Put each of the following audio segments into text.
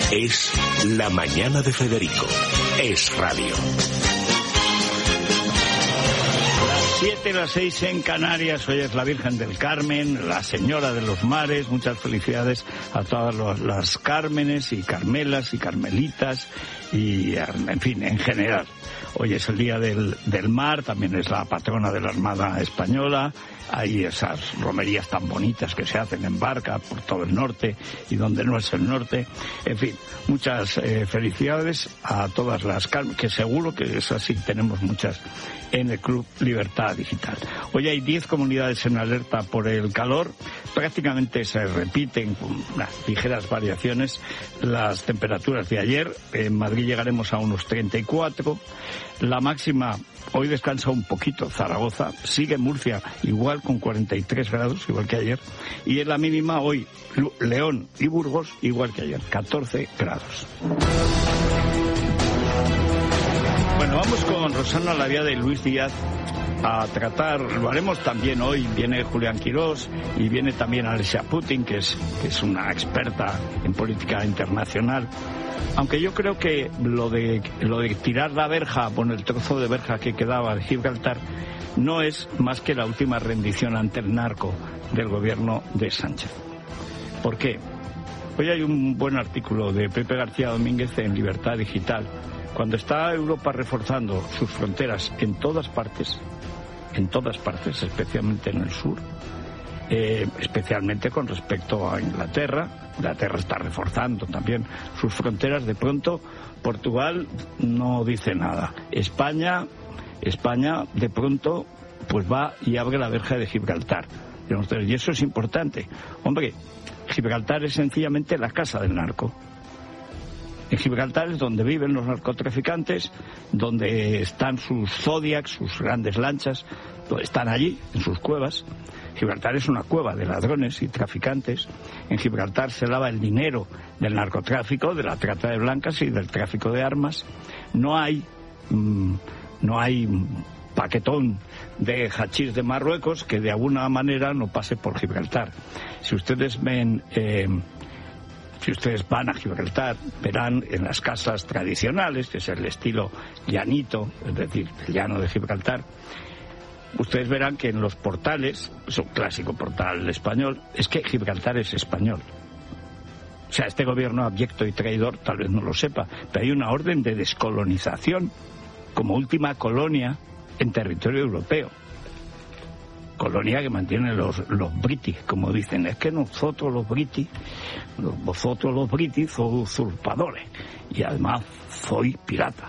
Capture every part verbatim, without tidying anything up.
Es La Mañana de Federico. Es radio. Siete, las seis en Canarias. Hoy es la Virgen del Carmen, la Señora de los Mares. Muchas felicidades a todas los, las Cármenes y Carmelas y Carmelitas y, en fin, en general. Hoy es el Día del, del Mar, también es la patrona de la Armada Española. Hay esas romerías tan bonitas que se hacen en barca por todo el norte y donde no es el norte. En fin, muchas eh, felicidades a todas las Carmen, que seguro que es así, tenemos muchas en el Club Libertad Digital. Hoy hay diez comunidades en alerta por el calor. Prácticamente se repiten con unas ligeras variaciones las temperaturas de ayer. En Madrid llegaremos a unos treinta y cuatro. La máxima, hoy descansa un poquito Zaragoza, sigue Murcia igual con cuarenta y tres grados, igual que ayer, y en la mínima hoy León y Burgos igual que ayer, catorce grados. Bueno, vamos con Rosana Lavia y Luis Díaz a tratar, lo haremos también hoy, viene Julián Quirós y viene también Alexia Putin, que es, que es una experta en política internacional. Aunque yo creo que lo de lo de tirar la verja, bueno, el trozo de verja que quedaba de Gibraltar, no es más que la última rendición ante el narco del gobierno de Sánchez. ¿Por qué? Hoy hay un buen artículo de Pepe García Domínguez en Libertad Digital. Cuando está Europa reforzando sus fronteras en todas partes, en todas partes, especialmente en el sur, Eh, especialmente con respecto a Inglaterra. Inglaterra está reforzando también sus fronteras. De pronto Portugal no dice nada. España, España de pronto pues va y abre la verja de Gibraltar. Y eso es importante. Hombre, Gibraltar es sencillamente la casa del narco. En Gibraltar es donde viven los narcotraficantes, donde están sus Zodiacs, sus grandes lanchas, están allí, en sus cuevas. Gibraltar es una cueva de ladrones y traficantes. En Gibraltar se lava el dinero del narcotráfico, de la trata de blancas y del tráfico de armas. No hay, mmm, no hay paquetón de hachís de Marruecos que de alguna manera no pase por Gibraltar. Si ustedes ven, eh, si ustedes van a Gibraltar, verán en las casas tradicionales, que es el estilo llanito, es decir, el llano de Gibraltar, ustedes verán que en los portales, es un clásico portal español, es que Gibraltar es español. O sea, este gobierno abyecto y traidor tal vez no lo sepa, pero hay una orden de descolonización como última colonia en territorio europeo. Colonia que mantienen los, los britis, como dicen. Es que nosotros los britis, vosotros los britis sois usurpadores y además sois pirata.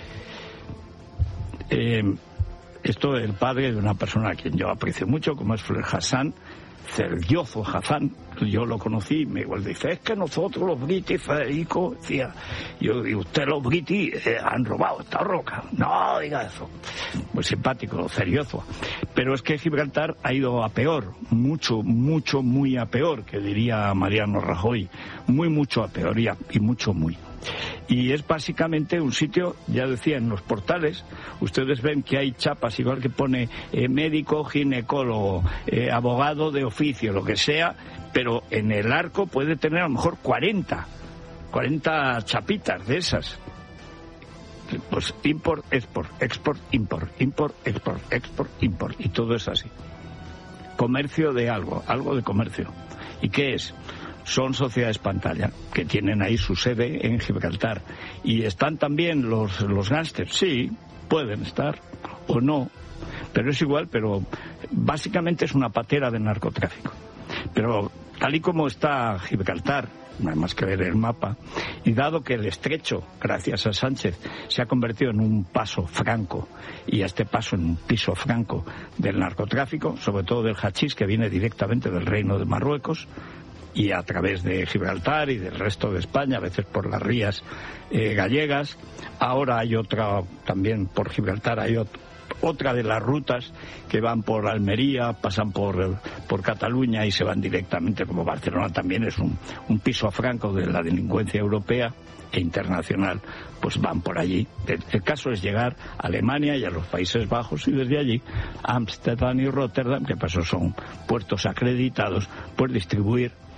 Eh... Esto es el padre de una persona a quien yo aprecio mucho, como es Fler Hassan, Cergiozo Hassan. Yo lo conocí, me igual dice, es que nosotros los britis, Federico, decía, yo digo, usted los britis eh, han robado esta roca. No diga eso. Muy simpático, Cergiozo. Pero es que Gibraltar ha ido a peor, mucho, mucho, muy a peor, que diría Mariano Rajoy. Muy, mucho a peor y, a, y mucho, muy. Y es básicamente un sitio, ya decía, en los portales, ustedes ven que hay chapas, igual que pone eh, médico, ginecólogo, eh, abogado de oficio, lo que sea, pero en el arco puede tener a lo mejor cuarenta, cuarenta chapitas de esas. Pues import, export, export, import, import, export, export, import, y todo es así. Comercio de algo, algo de comercio. ¿Y qué es? Son sociedades pantalla, que tienen ahí su sede en Gibraltar. ¿Y están también los, los gángsters? Sí, pueden estar, o no, pero es igual, pero básicamente es una patera de narcotráfico. Pero tal y como está Gibraltar, no hay más que ver el mapa, y dado que el estrecho, gracias a Sánchez, se ha convertido en un paso franco, y a este paso en un piso franco del narcotráfico, sobre todo del hachís, que viene directamente del Reino de Marruecos, y a través de Gibraltar y del resto de España, a veces por las rías eh, gallegas. Ahora hay otra, también por Gibraltar hay ot- otra de las rutas que van por Almería, pasan por, por Cataluña y se van directamente, como Barcelona también es un, un piso franco de la delincuencia europea e internacional, pues van por allí. El, el caso es llegar a Alemania y a los Países Bajos, y desde allí Ámsterdam y Rotterdam, que por eso son puertos acreditados, pues distribuir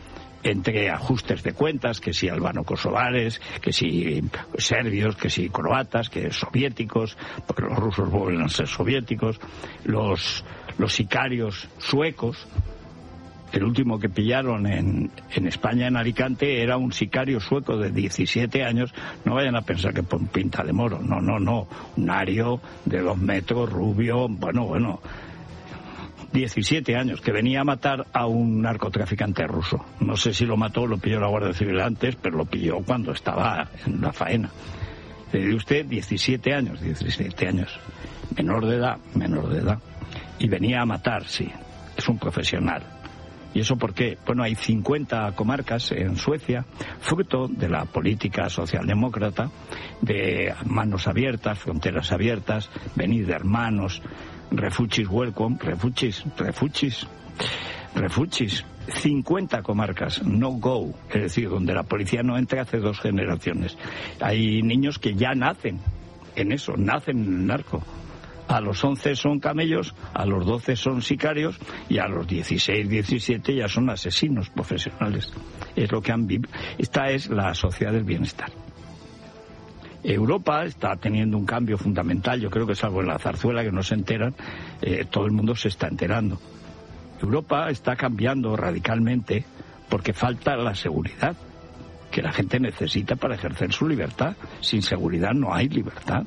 entre ajustes de cuentas, que si albano-kosovares, que si serbios, que si croatas, que soviéticos, porque los rusos vuelven a ser soviéticos, los, los sicarios suecos. El último que pillaron en, en España, en Alicante, era un sicario sueco de diecisiete años. No vayan a pensar que por pinta de moro. No, no, no. Un ario de dos metros, rubio, bueno, bueno. diecisiete años, que venía a matar a un narcotraficante ruso. No sé si lo mató o lo pilló la Guardia Civil antes, pero lo pilló cuando estaba en la faena. Le dio usted diecisiete años, diecisiete años. Menor de edad, menor de edad. Y venía a matar, sí. Es un profesional. ¿Y eso por qué? Bueno, hay cincuenta comarcas en Suecia, fruto de la política socialdemócrata, de manos abiertas, fronteras abiertas, venid de hermanos, refugees welcome, refugees, refugees, refugees. cincuenta comarcas, no go, es decir, donde la policía no entra hace dos generaciones. Hay niños que ya nacen en eso, nacen en el narco. A los once son camellos, a los doce son sicarios y a los dieciséis, diecisiete ya son asesinos profesionales. Es lo que han vivido. Esta es la sociedad del bienestar. Europa está teniendo un cambio fundamental. Yo creo que salvo en la zarzuela, que no se enteran, eh, todo el mundo se está enterando. Europa está cambiando radicalmente porque falta la seguridad que la gente necesita para ejercer su libertad. Sin seguridad no hay libertad.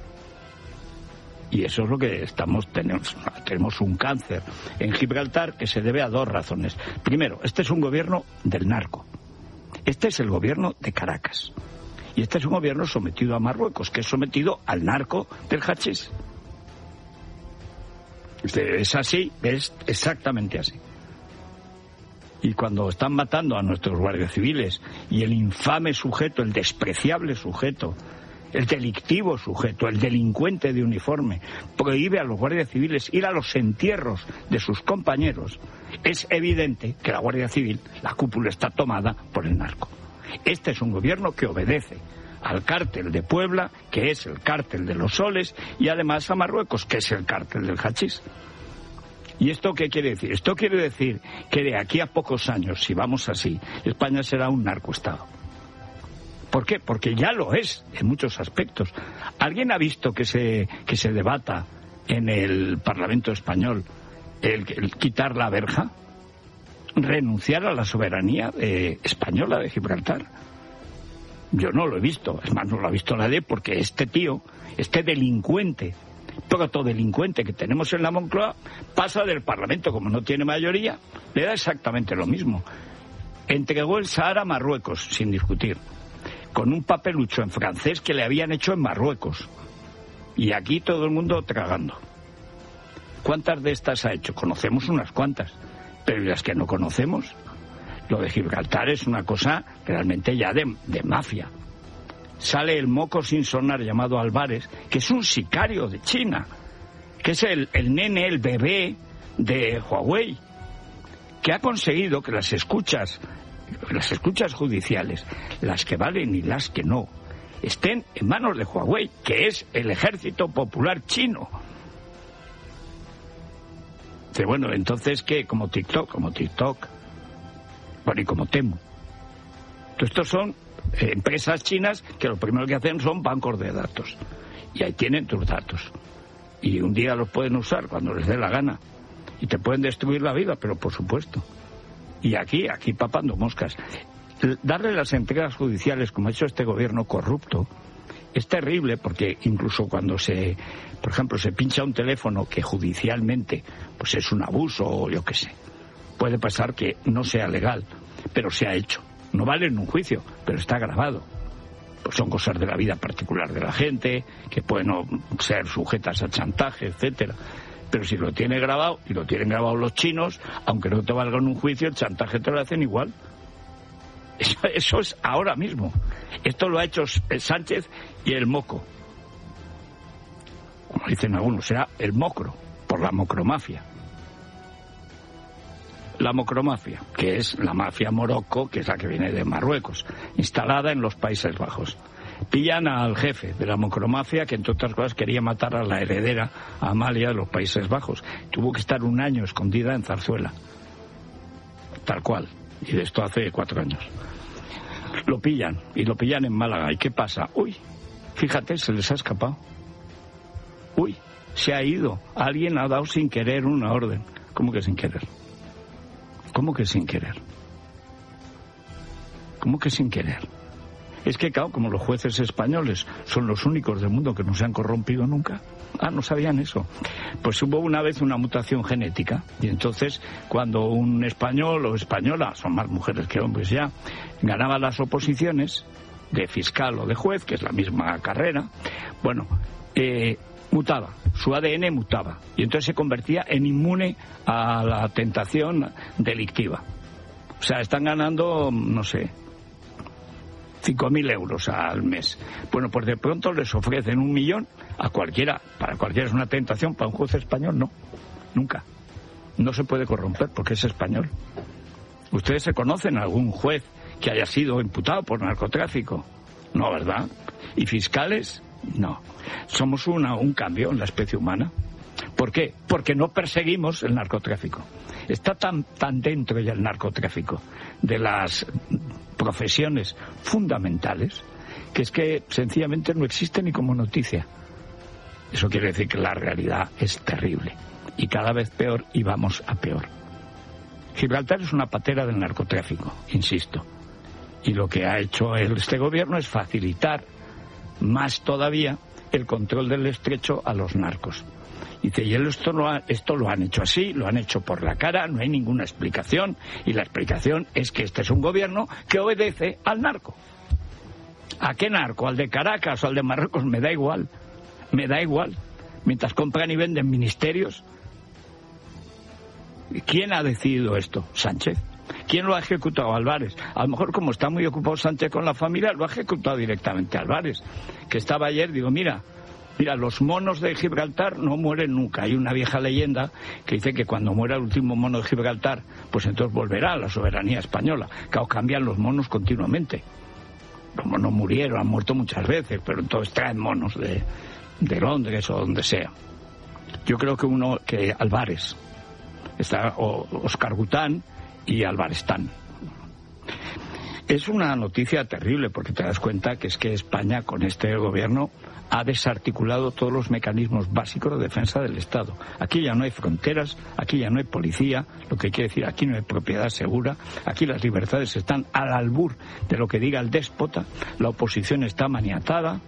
Y eso es lo que estamos tenemos, tenemos un cáncer en Gibraltar que se debe a dos razones. Primero, este es un gobierno del narco. Este es el gobierno de Caracas. Y este es un gobierno sometido a Marruecos, que es sometido al narco del hachís. Es así, es exactamente así. Y cuando están matando a nuestros guardias civiles y el infame sujeto, el despreciable sujeto, el delictivo sujeto, el delincuente de uniforme, prohíbe a los guardias civiles ir a los entierros de sus compañeros, es evidente que la Guardia Civil, la cúpula, está tomada por el narco. Este es un gobierno que obedece al cártel de Puebla, que es el cártel de los soles, y además a Marruecos, que es el cártel del hachís. ¿Y esto qué quiere decir? Esto quiere decir que de aquí a pocos años, si vamos así, España será un narcoestado. ¿Por qué? Porque ya lo es en muchos aspectos. ¿Alguien ha visto que se, que se debata en el Parlamento español el, el quitar la verja? ¿Renunciar a la soberanía eh, española de Gibraltar? Yo no lo he visto. Es más, no lo ha visto nadie porque este tío, este delincuente, protodelincuente que tenemos en la Moncloa, pasa del Parlamento, como no tiene mayoría, le da exactamente lo mismo. Entregó el Sahara a Marruecos, sin discutir, con un papelucho en francés que le habían hecho en Marruecos. Y aquí todo el mundo tragando. ¿Cuántas de estas ha hecho? Conocemos unas cuantas, pero las que no conocemos, lo de Gibraltar es una cosa realmente ya de, de mafia. Sale el moco sin sonar llamado Álvarez, que es un sicario de China, que es el, el nene, el bebé de Huawei, que ha conseguido que las escuchas las escuchas judiciales, las que valen y las que no, estén en manos de Huawei, que es el Ejército Popular Chino. Pero bueno, entonces, ¿qué? Como TikTok, como TikTok, bueno, y como Temu. Estos son eh, empresas chinas que lo primero que hacen son bancos de datos. Y ahí tienen tus datos. Y un día los pueden usar cuando les dé la gana. Y te pueden destruir la vida, pero por supuesto. Y aquí, aquí papando moscas. Darle las entregas judiciales, como ha hecho este gobierno corrupto, es terrible, porque incluso cuando se, por ejemplo, se pincha un teléfono que judicialmente pues es un abuso o yo qué sé, puede pasar que no sea legal, pero se ha hecho. No vale en un juicio, pero está grabado. Pues son cosas de la vida particular de la gente, que pueden ser sujetas a chantaje, etcétera. Pero si lo tiene grabado, y lo tienen grabado los chinos, aunque no te valga en un juicio, el chantaje te lo hacen igual. Eso, eso es ahora mismo. Esto lo ha hecho Sánchez y el moco. Como dicen algunos, será el mocro, por la mocromafia. La mocromafia, que es la mafia morocco, que es la que viene de Marruecos, instalada en los Países Bajos. Pillan al jefe de la mocromafia, que entre otras cosas quería matar a la heredera, a Amalia, de los Países Bajos. Tuvo que estar un año escondida en Zarzuela. Tal cual. y de esto hace cuatro años. Lo pillan, y lo pillan en Málaga. ¿Y qué pasa? Uy, fíjate, se les ha escapado. Uy, se ha ido. Alguien ha dado sin querer una orden. ¿Cómo que sin querer? ¿Cómo que sin querer? ¿Cómo que sin querer? Es que, claro, como los jueces españoles son los únicos del mundo que no se han corrompido nunca. Ah, ¿no sabían eso? Pues hubo una vez una mutación genética, y entonces cuando un español o española, son más mujeres que hombres ya, ganaba las oposiciones de fiscal o de juez, que es la misma carrera, bueno, eh, mutaba, su A D N mutaba, y entonces se convertía en inmune a la tentación delictiva. O sea, están ganando, no sé, cinco mil euros al mes. Bueno, pues de pronto les ofrecen un millón a cualquiera. Para cualquiera es una tentación, para un juez español no. Nunca. No se puede corromper porque es español. ¿Ustedes se conocen algún juez que haya sido imputado por narcotráfico? No, ¿verdad? ¿Y fiscales? No. Somos una, un cambio en la especie humana. ¿Por qué? Porque no perseguimos el narcotráfico. Está tan, tan dentro ya el narcotráfico de las profesiones fundamentales que es que sencillamente no existe ni como noticia. Eso quiere decir que la realidad es terrible y cada vez peor, y vamos a peor. Gibraltar es una patera del narcotráfico, insisto, y lo que ha hecho este gobierno es facilitar más todavía el control del estrecho a los narcos. Dice, y esto lo, ha, esto lo han hecho así, lo han hecho por la cara, no hay ninguna explicación, y la explicación es que este es un gobierno que obedece al narco. ¿A qué narco? ¿Al de Caracas o al de Marruecos? Me da igual, me da igual. Mientras compran y venden ministerios. ¿Quién ha decidido esto? Sánchez. ¿Quién lo ha ejecutado? Álvarez. A lo mejor, como está muy ocupado Sánchez con la familia, lo ha ejecutado directamente Álvarez, que estaba ayer, digo, mira, Mira, los monos de Gibraltar no mueren nunca. Hay una vieja leyenda que dice que cuando muera el último mono de Gibraltar, pues entonces volverá a la soberanía española. Claro, cambian los monos continuamente. Los monos murieron, han muerto muchas veces, pero entonces traen monos de, de Londres o donde sea. Yo creo que uno, que Álvarez, está o, Oscar Gután y Álvarez-Tán. Es una noticia terrible porque te das cuenta que es que España con este gobierno ha desarticulado todos los mecanismos básicos de defensa del Estado. Aquí ya no hay fronteras, aquí ya no hay policía, lo que quiere decir aquí no hay propiedad segura, aquí las libertades están al albur de lo que diga el déspota, la oposición está maniatada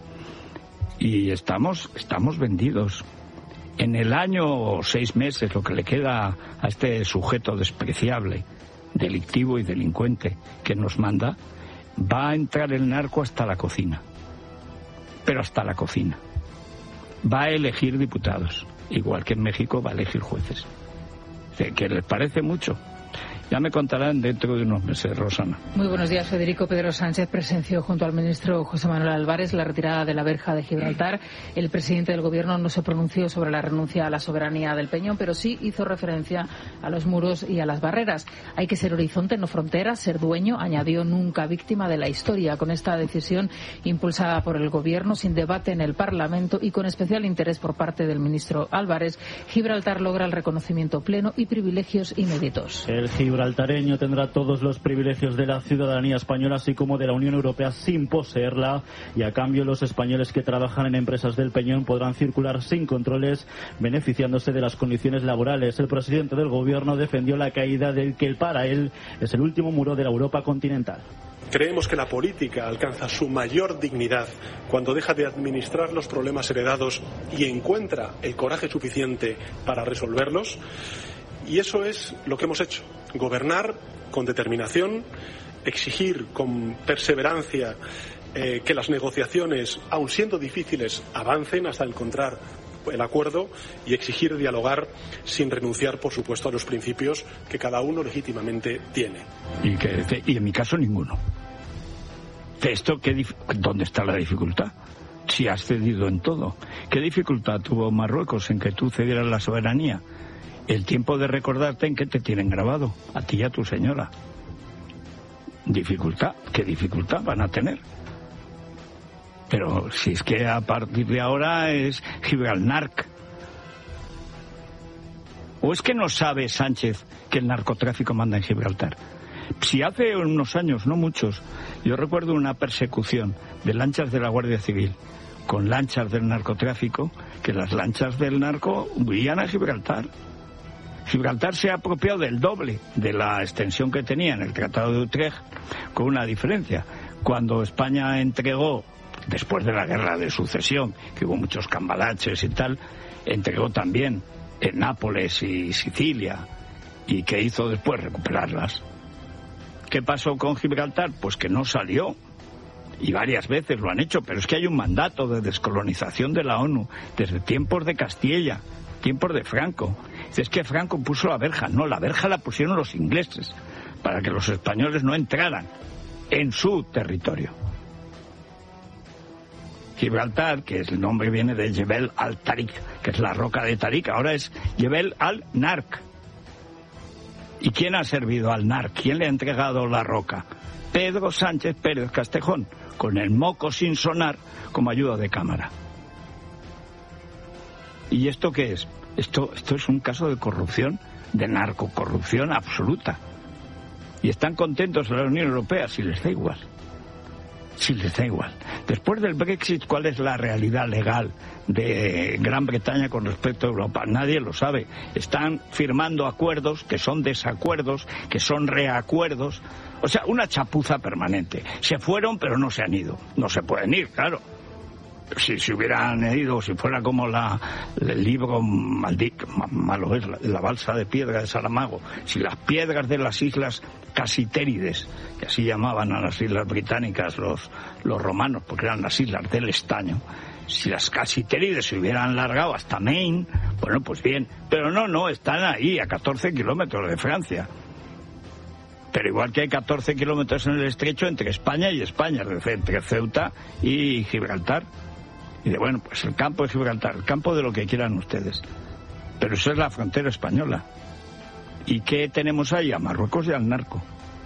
y estamos, estamos vendidos. En el año o seis meses, lo que le queda a este sujeto despreciable, delictivo y delincuente que nos manda, va a entrar el narco hasta la cocina. Pero hasta la cocina. Va a elegir diputados, igual que en México va a elegir jueces. ¿Que les parece mucho? Ya me contarán dentro de unos meses, Rosana. Muy buenos días, Federico. Pedro Sánchez presenció junto al ministro José Manuel Álvarez la retirada de la verja de Gibraltar. El presidente del Gobierno no se pronunció sobre la renuncia a la soberanía del Peñón, pero sí hizo referencia a los muros y a las barreras. Hay que ser horizonte, no frontera, ser dueño, añadió, nunca víctima de la historia. Con esta decisión impulsada por el Gobierno, sin debate en el Parlamento y con especial interés por parte del ministro Álvarez, Gibraltar logra el reconocimiento pleno y privilegios inéditos. El gibraltareño tendrá todos los privilegios de la ciudadanía española, así como de la Unión Europea, sin poseerla, y a cambio los españoles que trabajan en empresas del Peñón podrán circular sin controles, beneficiándose de las condiciones laborales. El presidente del Gobierno defendió la caída del que para él es el último muro de la Europa continental. Creemos que la política alcanza su mayor dignidad cuando deja de administrar los problemas heredados y encuentra el coraje suficiente para resolverlos. Y eso es lo que hemos hecho, gobernar con determinación, exigir con perseverancia eh, que las negociaciones, aun siendo difíciles, avancen hasta encontrar el acuerdo y exigir dialogar sin renunciar, por supuesto, a los principios que cada uno legítimamente tiene. Y, que, y en mi caso ninguno. Esto, ¿qué dif- ¿dónde está la dificultad? Si has cedido en todo. ¿Qué dificultad tuvo Marruecos en que tú cedieras la soberanía? El tiempo de recordarte en qué te tienen grabado, a ti y a tu señora. Dificultad, ¿qué dificultad van a tener? Pero si es que a partir de ahora es Gibraltar. ¿O es que no sabe Sánchez que el narcotráfico manda en Gibraltar? Si hace unos años, no muchos, yo recuerdo una persecución de lanchas de la Guardia Civil con lanchas del narcotráfico, que las lanchas del narco huían a Gibraltar. Gibraltar se ha apropiado del doble de la extensión que tenía en el Tratado de Utrecht, con una diferencia. Cuando España entregó, después de la Guerra de Sucesión, que hubo muchos cambalaches y tal, entregó también en Nápoles y Sicilia. ¿Y qué hizo después? Recuperarlas. ¿Qué pasó con Gibraltar? Pues que no salió. Y varias veces lo han hecho, pero es que hay un mandato de descolonización de la ONU desde tiempos de Castilla, tiempos de Franco. Es que Franco puso la verja. No, la verja la pusieron los ingleses para que los españoles no entraran en su territorio. Gibraltar, que el nombre viene de Jebel al-Tariq, que es la roca de Tariq, ahora es Jebel al-Nark. ¿Y quién ha servido al Narc? ¿Quién le ha entregado la roca? Pedro Sánchez Pérez Castejón, con el moco sin sonar como ayuda de cámara. ¿Y esto qué es? Esto, esto es un caso de corrupción, de narcocorrupción absoluta. Y están contentos en la Unión Europea, si les da igual. Si les da igual. Después del Brexit, ¿cuál es la realidad legal de Gran Bretaña con respecto a Europa? Nadie lo sabe. Están firmando acuerdos que son desacuerdos, que son reacuerdos. O sea, una chapuza permanente. Se fueron, pero no se han ido. No se pueden ir, claro. Si se hubieran ido, si fuera como la, el libro maldito, malo es, la, la balsa de piedra de Saramago, si las piedras de las islas Casitérides, que así llamaban a las islas británicas los, los romanos, porque eran las islas del estaño, si las Casitérides se hubieran largado hasta Maine, bueno, pues bien, pero no, no, están ahí, a catorce kilómetros de Francia. Pero igual que hay catorce kilómetros en el estrecho entre España y España, entre Ceuta y Gibraltar. Y de bueno, pues el campo de Gibraltar, el campo de lo que quieran ustedes. Pero eso es la frontera española. ¿Y qué tenemos ahí? A Marruecos y al narco.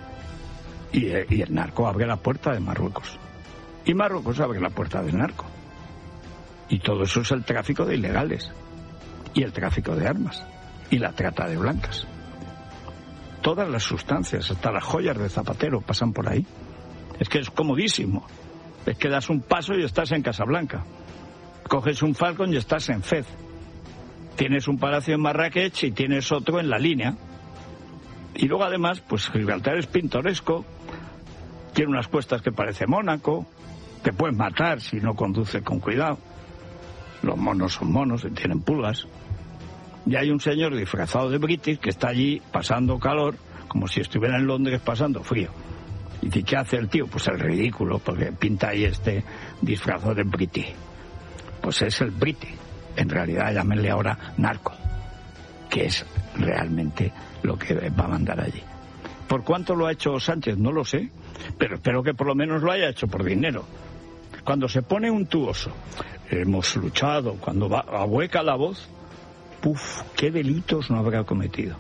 Y, y el narco abre la puerta de Marruecos. Y Marruecos abre la puerta del narco. Y todo eso es el tráfico de ilegales. Y el tráfico de armas. Y la trata de blancas. Todas las sustancias, hasta las joyas de Zapatero, pasan por ahí. Es que es comodísimo. Es que das un paso y estás en Casablanca. Coges un Falcon y estás en Fez. Tienes un palacio en Marrakech y tienes otro en La Línea. Y luego además, pues Gibraltar es pintoresco. Tiene unas cuestas que parece Mónaco. Te puedes matar si no conduces con cuidado. Los monos son monos y tienen pulgas. Y hay un señor disfrazado de british que está allí pasando calor, como si estuviera en Londres pasando frío. ¿Y qué hace el tío? Pues el ridículo, porque pinta ahí este disfrazado de british. Pues es el british. En realidad llámenle ahora narco, que es realmente lo que va a mandar allí. ¿Por cuánto lo ha hecho Sánchez? No lo sé, pero espero que por lo menos lo haya hecho por dinero. Cuando se pone untuoso, hemos luchado, cuando va, ahueca la voz, ¡puf! ¿Qué delitos no habrá cometido?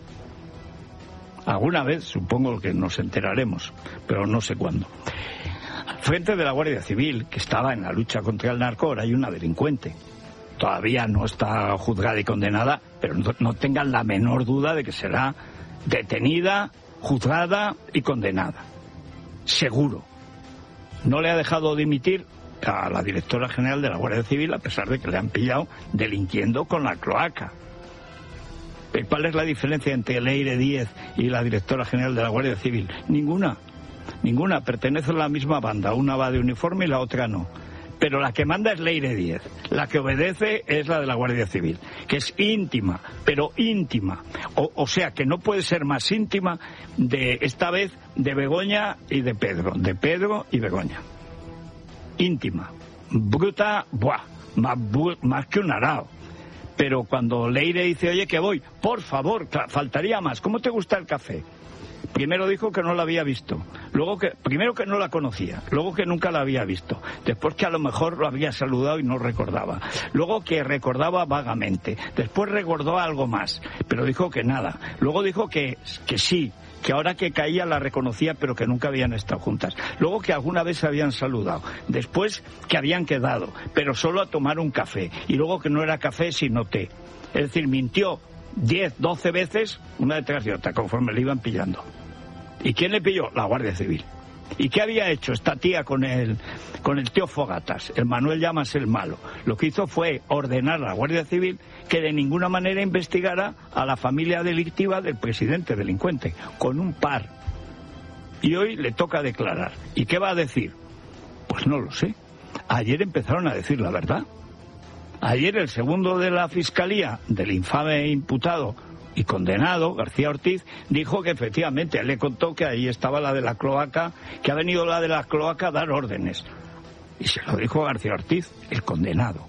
Alguna vez supongo que nos enteraremos, pero no sé cuándo. Al frente de la Guardia Civil, que estaba en la lucha contra el narco, ahora hay una delincuente. Todavía no está juzgada y condenada, pero no, no tengan la menor duda de que será detenida, juzgada y condenada. Seguro. No le ha dejado dimitir a la directora general de la Guardia Civil, a pesar de que le han pillado delinquiendo con la cloaca. ¿Cuál es la diferencia entre Leire Díez y la directora general de la Guardia Civil? Ninguna. Ninguna. Pertenecen a la misma banda. Una va de uniforme y la otra no. Pero la que manda es Leire Díez. La que obedece es la de la Guardia Civil, que es íntima, pero íntima. O, o sea, que no puede ser más íntima de esta vez de Begoña y de Pedro. De Pedro y Begoña. Íntima. Bruta, buah, más, más que un arao. Pero cuando Leire dice, oye, que voy, por favor, faltaría más. ¿Cómo te gusta el café? Primero dijo que no la había visto. Luego que, primero que no la conocía. Luego que nunca la había visto. Después que a lo mejor lo había saludado y no recordaba. Luego que recordaba vagamente. Después recordó algo más. Pero dijo que nada. Luego dijo que, que sí. Que ahora que caía la reconocía, pero que nunca habían estado juntas. Luego que alguna vez se habían saludado. Después que habían quedado, pero solo a tomar un café. Y luego que no era café, sino té. Es decir, mintió diez, doce veces, una detrás de otra, conforme le iban pillando. ¿Y quién le pilló? La Guardia Civil. ¿Y qué había hecho esta tía con el, con el tío Fogatas? El Manuel Llamas el malo. Lo que hizo fue ordenar a la Guardia Civil que de ninguna manera investigara a la familia delictiva del presidente delincuente, con un par. Y hoy le toca declarar. ¿Y qué va a decir? Pues no lo sé. Ayer empezaron a decir la verdad. Ayer el segundo de la Fiscalía, del infame imputado y condenado, García Ortiz, dijo que efectivamente, él le contó que ahí estaba la de la cloaca, que ha venido la de la cloaca a dar órdenes. Y se lo dijo García Ortiz, el condenado.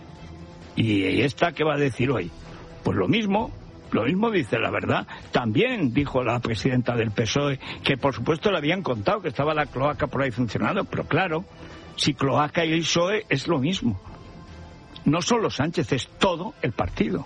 ¿Y esta qué va a decir hoy? Pues lo mismo, lo mismo dice la verdad. También dijo la presidenta del P S O E que por supuesto le habían contado que estaba la cloaca por ahí funcionando, pero claro, si cloaca y el P S O E es lo mismo. No solo Sánchez, es todo el partido.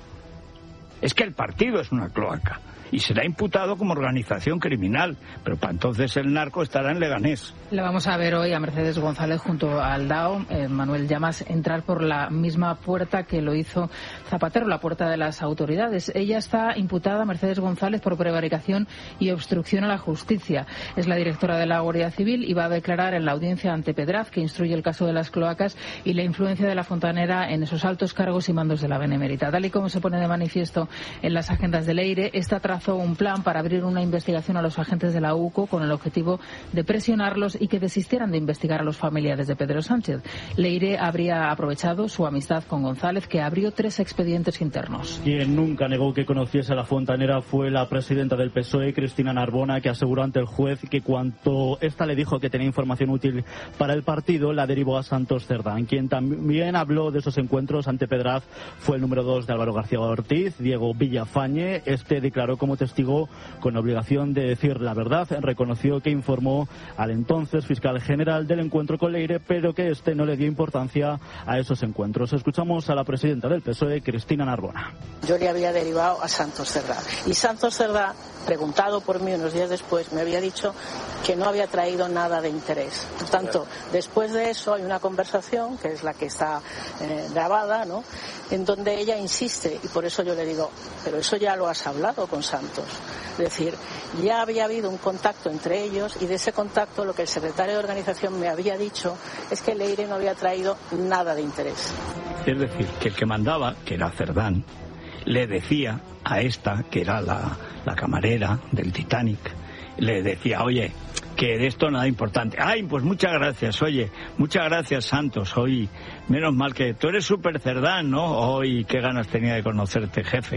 Es que el partido es una cloaca y será imputado como organización criminal, pero para entonces el narco estará en Leganés. Le vamos a ver hoy a Mercedes González junto al D A O, eh, Manuel Llamas, entrar por la misma puerta que lo hizo Zapatero, la puerta de las autoridades. Ella está imputada, Mercedes González, por prevaricación y obstrucción a la justicia. Es la directora de la Guardia Civil y va a declarar en la audiencia ante Pedraz, que instruye el caso de las cloacas y la influencia de la Fontanera en esos altos cargos y mandos de la Benemérita. Tal y como se pone de manifiesto en las agendas de Leire, esta trazó un plan para abrir una investigación a los agentes de la U C O con el objetivo de presionarlos y que desistieran de investigar a los familiares de Pedro Sánchez. Leire habría aprovechado su amistad con González, que abrió tres expedientes internos. Quien nunca negó que conociese a la Fontanera fue la presidenta del P S O E, Cristina Narbona, que aseguró ante el juez que cuando ésta le dijo que tenía información útil para el partido, la derivó a Santos Cerdán. Quien también habló de esos encuentros ante Pedraz fue el número dos de Álvaro García Ortiz, Diego Villafañe. Este declaró como testigo con obligación de decir la verdad. Reconoció que informó al entonces fiscal general del encuentro con Leire, pero que este no le dio importancia a esos encuentros. Escuchamos a la presidenta del P S O E, Cristina Narbona. Yo le había derivado a Santos Cerdá. Y Santos Cerdá, preguntado por mí unos días después, me había dicho que no había traído nada de interés. Por tanto, después de eso hay una conversación, que es la que está eh, grabada, ¿no?, en donde ella insiste, y por eso yo le digo, pero eso ya lo has hablado con Santos. Es decir, ya había habido un contacto entre ellos, y de ese contacto lo que el secretario de organización me había dicho es que Leire no había traído nada de interés. Es decir, que el que mandaba, que era Cerdán, le decía a esta, que era la, la camarera del Titanic, le decía, oye, que de esto nada importante. Ay, pues muchas gracias, oye, muchas gracias, Santos, hoy, menos mal que tú eres súper Cerdán, ¿no? Hoy, qué ganas tenía de conocerte, jefe.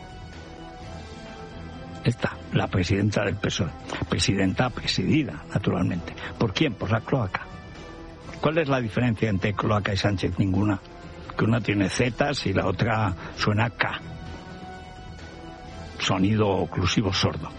Esta, la presidenta del P S O E, presidenta presidida, naturalmente. ¿Por quién? Por la cloaca. ¿Cuál es la diferencia entre cloaca y Sánchez? Ninguna. Que una tiene zetas y la otra suena K. Sonido oclusivo sordo.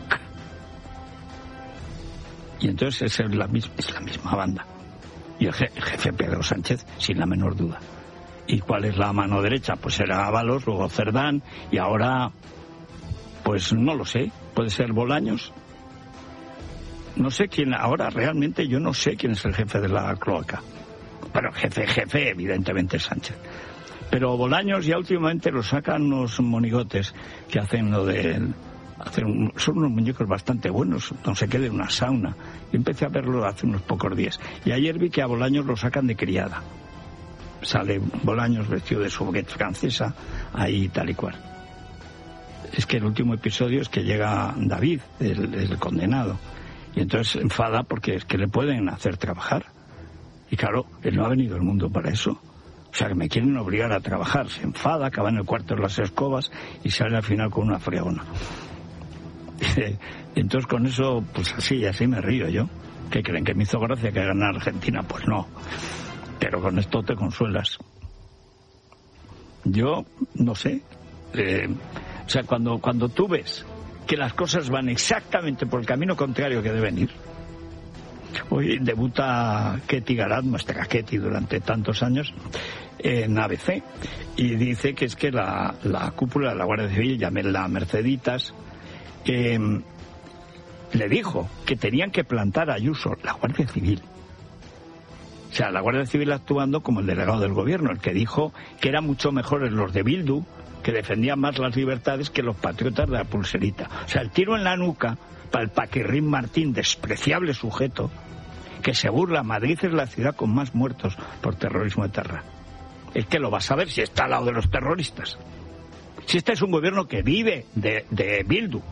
Y entonces es la misma, es la misma banda. Y el jefe, el jefe Pedro Sánchez, sin la menor duda. ¿Y cuál es la mano derecha? Pues era Ábalos, luego Cerdán, y ahora, pues no lo sé, puede ser Bolaños. No sé quién, ahora realmente yo no sé quién es el jefe de la cloaca. Bueno, jefe, jefe, evidentemente es Sánchez. Pero Bolaños ya últimamente lo sacan unos monigotes que hacen lo de... Hacen, son unos muñecos bastante buenos, no sé qué, de una sauna. Yo empecé a verlo hace unos pocos días. Y ayer vi que a Bolaños lo sacan de criada. Sale Bolaños vestido de su baguette francesa, ahí tal y cual. Es que el último episodio es que llega David, el, el condenado. Y entonces se enfada porque es que le pueden hacer trabajar. Y claro, él no ha venido al mundo para eso. O sea, que me quieren obligar a trabajar. Se enfada, acaba en el cuarto de las escobas y sale al final con una fregona. Entonces con eso, pues así, así me río yo. ¿Qué creen? ¿Que me hizo gracia que ganara Argentina? Pues no. Pero con esto te consuelas. Yo, no sé. Eh, o sea, cuando, cuando tú ves que las cosas van exactamente por el camino contrario que deben ir. Hoy debuta Ketty Garat, nuestra Ketty durante tantos años, en A B C, y dice que es que la, la cúpula de la Guardia Civil, llámenla Merceditas, eh, le dijo que tenían que plantar a Ayuso, la Guardia Civil. O sea, la Guardia Civil actuando como el delegado del gobierno, el que dijo que eran mucho mejores los de Bildu, que defendían más las libertades que los patriotas de la pulserita. O sea, el tiro en la nuca para el Paquirrín Martín, despreciable sujeto, que se burla. Madrid es la ciudad con más muertos por terrorismo de Terra. Es que lo vas a ver si está al lado de los terroristas. Si este es un gobierno que vive de, de Bildu.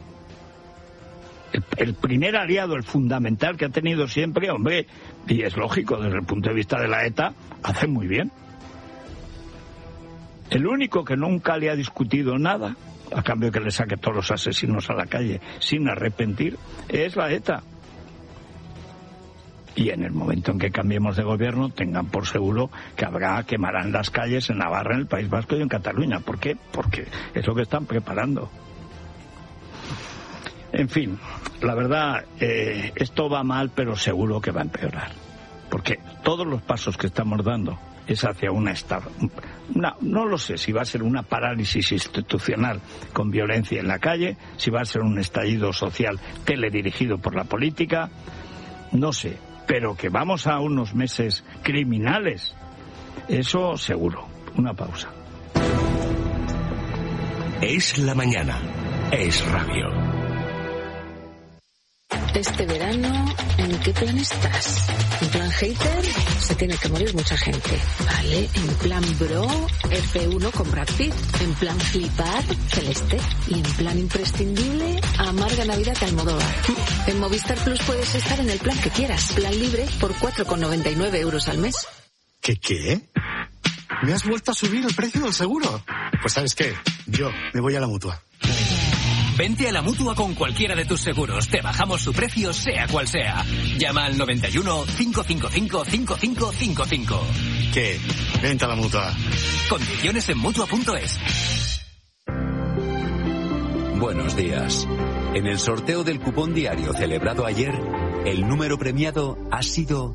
El, el primer aliado, el fundamental que ha tenido siempre, hombre, y es lógico desde el punto de vista de la ETA, hace muy bien. El único que nunca le ha discutido nada, a cambio que le saque todos los asesinos a la calle sin arrepentir, es la ETA. Y en el momento en que cambiemos de gobierno, tengan por seguro que habrá, quemarán las calles en Navarra, en el País Vasco y en Cataluña. ¿Por qué? Porque es lo que están preparando. En fin, la verdad, eh, esto va mal, pero seguro que va a empeorar. Porque todos los pasos que estamos dando es hacia una estafa. Una, no lo sé si va a ser una parálisis institucional con violencia en la calle, si va a ser un estallido social teledirigido por la política, no sé. Pero que vamos a unos meses criminales, eso seguro. Una pausa. Es la mañana. Es radio. Este verano, ¿en qué plan estás? ¿En plan hater? Se tiene que morir mucha gente. Vale. ¿En plan bro? F uno con Brad Pitt. ¿En plan flipar? Celeste. ¿Y en plan imprescindible? Amarga Navidad de Almodóvar. En Movistar Plus puedes estar en el plan que quieras. Plan libre por cuatro con noventa y nueve euros al mes. ¿Qué qué? ¿Me has vuelto a subir el precio del seguro? Pues ¿sabes qué? Yo me voy a la Mutua. Vente a la Mutua con cualquiera de tus seguros. Te bajamos su precio, sea cual sea. Llama al noventa y uno, cinco cinco cinco, cinco cinco cinco cinco. ¿Qué? Vente a la Mutua. Condiciones en Mutua punto es. Buenos días. En el sorteo del cupón diario celebrado ayer, el número premiado ha sido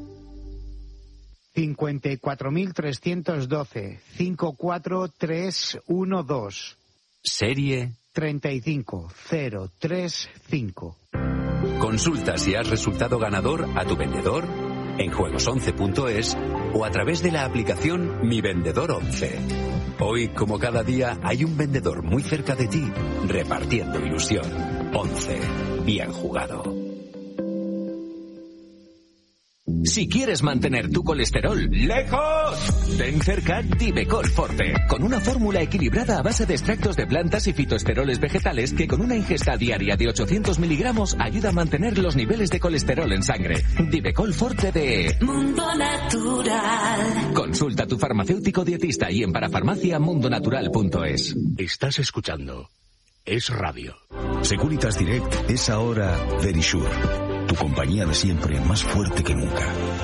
cincuenta y cuatro mil trescientos doce, cinco cuatro tres uno dos. Serie treinta y cinco cero treinta y cinco. Consulta si has resultado ganador a tu vendedor en juegos once punto es o a través de la aplicación Mi Vendedor once. Hoy, como cada día, hay un vendedor muy cerca de ti repartiendo ilusión. once. Bien jugado. Si quieres mantener tu colesterol lejos, ten cerca Divecol Forte, con una fórmula equilibrada a base de extractos de plantas y fitoesteroles vegetales que con una ingesta diaria de ochocientos miligramos ayuda a mantener los niveles de colesterol en sangre. Divecol Forte de Mundo Natural. Consulta a tu farmacéutico dietista y en parafarmacia mundonatural punto es. Estás escuchando Es Radio. Securitas Direct es ahora Verisure. Tu compañía de siempre, más fuerte que nunca.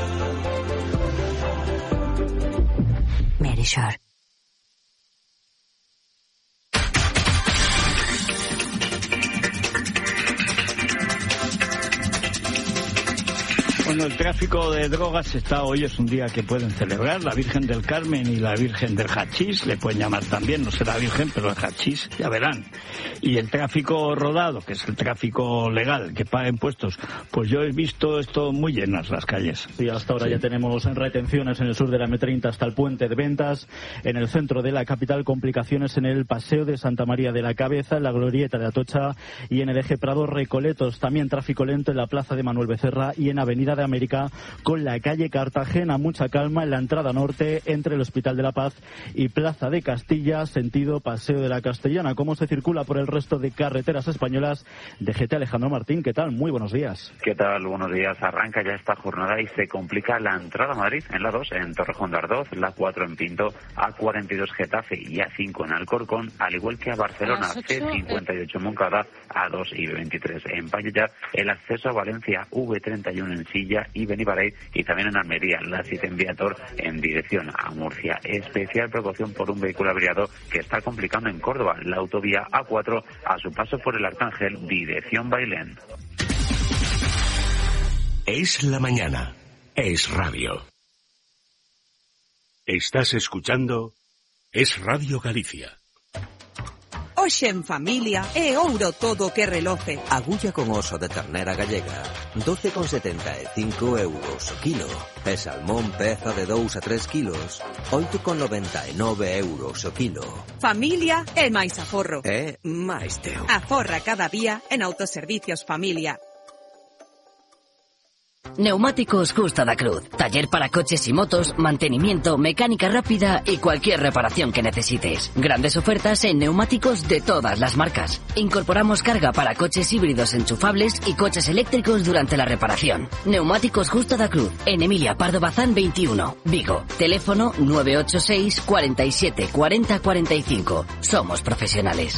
Verisure. Bueno, el tráfico de drogas está hoy, es un día que pueden celebrar. La Virgen del Carmen y la Virgen del Hachís, le pueden llamar también, no será Virgen, pero el Hachís, ya verán. Y el tráfico rodado, que es el tráfico legal, que paga impuestos, pues yo he visto esto muy llenas las calles. Y hasta ahora sí. Ya tenemos retenciones en el sur de la eme treinta hasta el puente de Ventas, en el centro de la capital complicaciones en el paseo de Santa María de la Cabeza, en la glorieta de Atocha y en el eje Prado Recoletos. También tráfico lento en la plaza de Manuel Becerra y en Avenida de América con la calle Cartagena. Mucha calma en la entrada norte entre el Hospital de la Paz y Plaza de Castilla, sentido Paseo de la Castellana. ¿Cómo se circula por el resto de carreteras españolas? D G T Alejandro Martín, ¿qué tal? Muy buenos días. ¿Qué tal? Buenos días. Arranca ya esta jornada y se complica la entrada a Madrid en la dos en Torrejón de Ardoz, la cuatro en Pinto, A cuarenta y dos Getafe y A cinco en Alcorcón, al igual que a Barcelona, C cincuenta y ocho en Moncada, A dos y B veintitrés en Pallejà, el acceso a Valencia, V treinta y uno en Silla y Benibaraí, y también en Almería, la siete en Viator en dirección a Murcia. Especial precaución por un vehículo averiado que está complicando en Córdoba la autovía A cuatro a su paso por el Arcángel, dirección Bailén. Es la mañana. Es radio. Estás escuchando Es Radio Galicia. Hoxe en familia é ouro todo que reloce. Agulla con oso de ternera gallega, doce con setenta e cinco euros o kilo. E salmón peza de dous a tres kilos, oito con noventa e nove euros o kilo. Familia é máis aforro. É máis teo. Aforra cada día en Autoservicios Familia. Neumáticos Justa da Cruz. Taller para coches y motos, mantenimiento, mecánica rápida y cualquier reparación que necesites. Grandes ofertas en neumáticos de todas las marcas. Incorporamos carga para coches híbridos enchufables y coches eléctricos durante la reparación. Neumáticos Justa da Cruz. En Emilia Pardo Bazán veintiuno, Vigo. Teléfono nueve ocho seis, cuarenta y siete, cuarenta, cuarenta y cinco. Somos profesionales.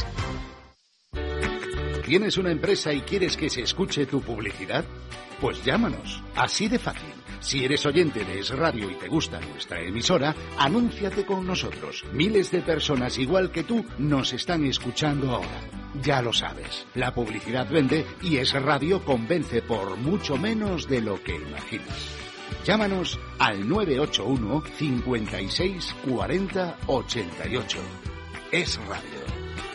¿Tienes una empresa y quieres que se escuche tu publicidad? Pues llámanos, así de fácil. Si eres oyente de Es Radio y te gusta nuestra emisora, anúnciate con nosotros. Miles de personas igual que tú nos están escuchando ahora. Ya lo sabes, la publicidad vende y Es Radio convence por mucho menos de lo que imaginas. Llámanos al nueve ocho uno, cincuenta y seis, cuarenta, ochenta y ocho. Es Radio.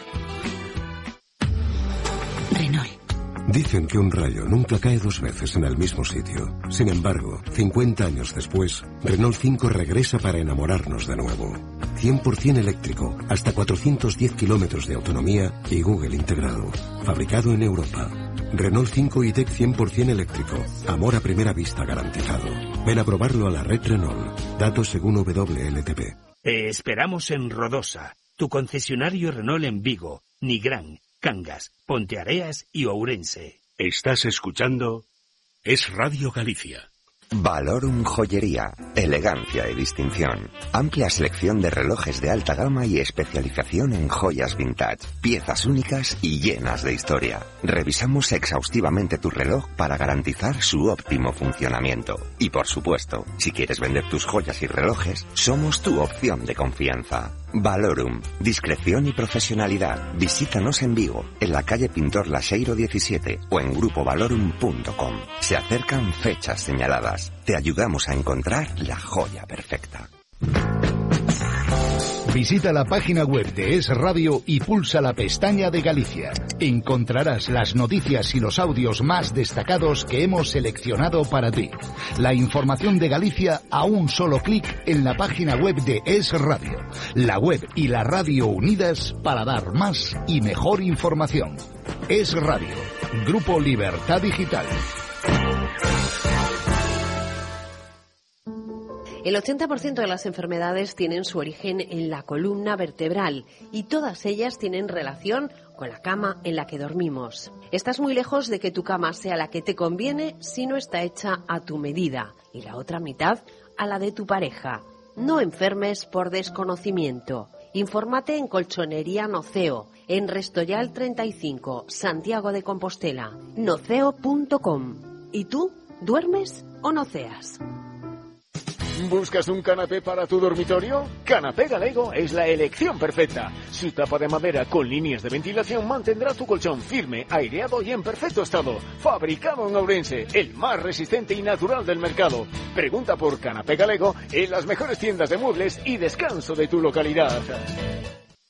Renault. Dicen que un rayo nunca cae dos veces en el mismo sitio. Sin embargo, cincuenta años después, Renault cinco regresa para enamorarnos de nuevo. cien por ciento eléctrico, hasta cuatrocientos diez kilómetros de autonomía y Google integrado. Fabricado en Europa. Renault cinco E-Tech cien por ciento eléctrico. Amor a primera vista garantizado. Ven a probarlo a la red Renault. Datos según W L T P. Te esperamos en Rodosa, tu concesionario Renault en Vigo, Nigrán, Cangas, Ponteareas y Ourense. Estás escuchando Es Radio Galicia. Valorum Joyería, elegancia y distinción. Amplia selección de relojes de alta gama y especialización en joyas vintage, piezas únicas y llenas de historia. Revisamos exhaustivamente tu reloj para garantizar su óptimo funcionamiento. Y por supuesto, si quieres vender tus joyas y relojes, somos tu opción de confianza. Valorum, discreción y profesionalidad. Visítanos en Vigo, en la calle Pintor Laxeiro diecisiete o en grupo valorum punto com. Se acercan fechas señaladas. Te ayudamos a encontrar la joya perfecta. Visita la página web de Es Radio y pulsa la pestaña de Galicia. Encontrarás las noticias y los audios más destacados que hemos seleccionado para ti. La información de Galicia a un solo clic en la página web de Es Radio. La web y la radio unidas para dar más y mejor información. Es Radio, Grupo Libertad Digital. El ochenta por ciento de las enfermedades tienen su origen en la columna vertebral y todas ellas tienen relación con la cama en la que dormimos. Estás muy lejos de que tu cama sea la que te conviene si no está hecha a tu medida y la otra mitad a la de tu pareja. No enfermes por desconocimiento. Infórmate en Colchonería Noceo, en Restoyal treinta y cinco, Santiago de Compostela, noceo punto com. ¿Y tú? ¿Duermes o noceas? ¿Buscas un canapé para tu dormitorio? Canapé Galego es la elección perfecta. Su tapa de madera con líneas de ventilación mantendrá tu colchón firme, aireado y en perfecto estado. Fabricado en Ourense, el más resistente y natural del mercado. Pregunta por Canapé Galego en las mejores tiendas de muebles y descanso de tu localidad.